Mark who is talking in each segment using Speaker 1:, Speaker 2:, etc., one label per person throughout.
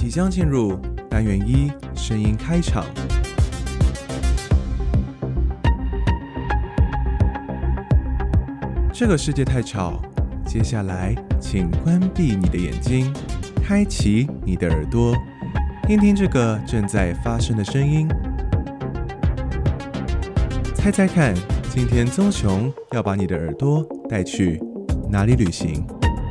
Speaker 1: 即将进入单元一，声音开场。这个世界太吵，接下来请关闭你的眼睛，开启你的耳朵，听听这个正在发生的声音。猜猜看，今天棕熊要把你的耳朵带去哪里旅行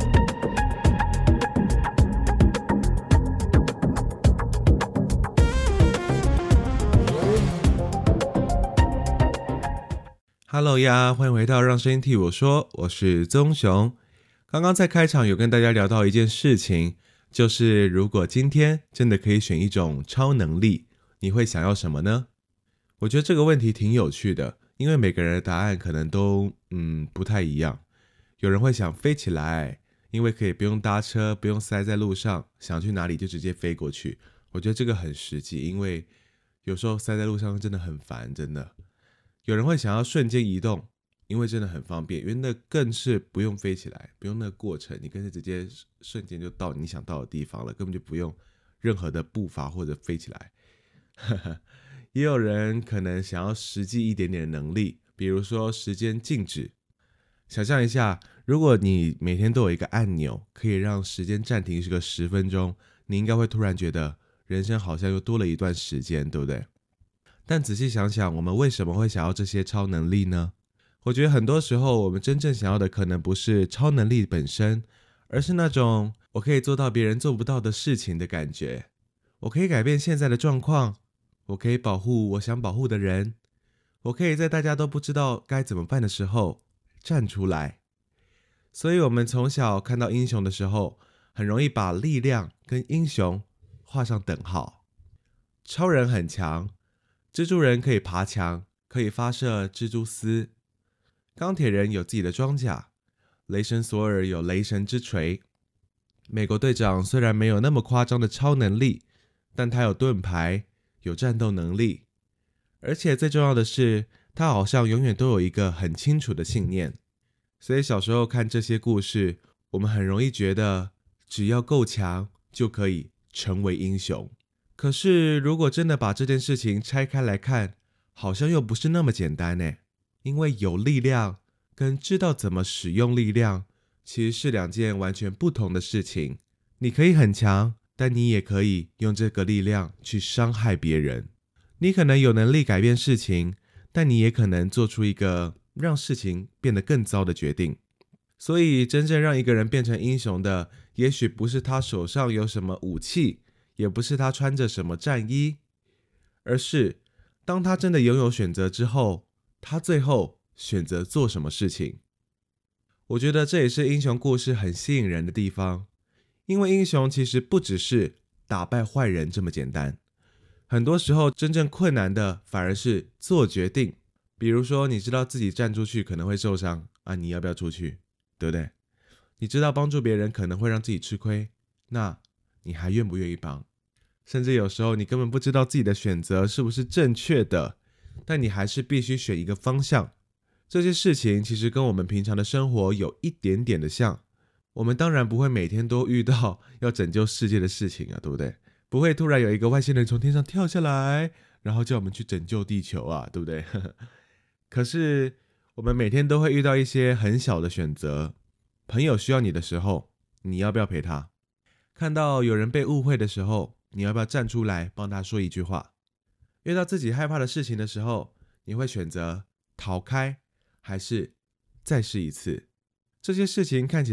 Speaker 1: ？Hello 呀，欢迎回到让声音替我说，我是棕熊。刚刚在开场有跟大家聊到一件事情，就是如果今天真的可以选一种超能力，你会想要什么呢？我觉得这个问题挺有趣的，因为每个人的答案可能都不太一样。有人会想飞起来，因为可以不用搭车，不用塞在路上，想去哪里就直接飞过去。我觉得这个很实际，因为有时候塞在路上真的很烦，真的。有人会想要瞬间移动，因为真的很方便，因为那更是不用飞起来，不用那个过程，你更是直接瞬间就到你想到的地方了，根本就不用任何的步伐或者飞起来。也有人可能想要实际一点点的能力，比如说时间静止。想象一下，如果你每天都有一个按钮，可以让时间暂停个10分钟，你应该会突然觉得人生好像又多了一段时间，对不对？但仔细想想，我们为什么会想要这些超能力呢？我觉得很多时候我们真正想要的可能不是超能力本身，而是那种我可以做到别人做不到的事情的感觉。我可以改变现在的状况，我可以保护我想保护的人，我可以在大家都不知道该怎么办的时候站出来。所以我们从小看到英雄的时候，很容易把力量跟英雄画上等号。超人很强，蜘蛛人可以爬墙，可以发射蜘蛛丝，钢铁人有自己的装甲，雷神索尔有雷神之锤，美国队长虽然没有那么夸张的超能力，但他有盾牌，有战斗能力，而且最重要的是，他好像永远都有一个很清楚的信念。所以小时候看这些故事，我们很容易觉得只要够强就可以成为英雄。可是如果真的把这件事情拆开来看，好像又不是那么简单耶。因为有力量跟知道怎么使用力量其实是两件完全不同的事情。你可以很强，但你也可以用这个力量去伤害别人。你可能有能力改变事情，但你也可能做出一个让事情变得更糟的决定。所以真正让一个人变成英雄的，也许不是他手上有什么武器，也不是他穿着什么战衣，而是当他真的拥有选择之后，他最后选择做什么事情。我觉得这也是英雄故事很吸引人的地方，因为英雄其实不只是打败坏人这么简单，很多时候真正困难的反而是做决定。比如说你知道自己站出去可能会受伤啊，你要不要出去，对不对？你知道帮助别人可能会让自己吃亏，那你还愿不愿意帮？甚至有时候你根本不知道自己的选择是不是正确的，但你还是必须选一个方向。这些事情其实跟我们平常的生活有一点点的像。我们当然不会每天都遇到要拯救世界的事情啊，对不对？不会突然有一个外星人从天上跳下来，然后叫我们去拯救地球啊，对不对？可是我们每天都会遇到一些很小的选择。朋友需要你的时候，你要不要陪他？看到有人被误会的时候，你要不要站出来帮他说一句话？遇到自己害怕的事情的时候，你会选择逃开，还是再试一次？这些事情看起来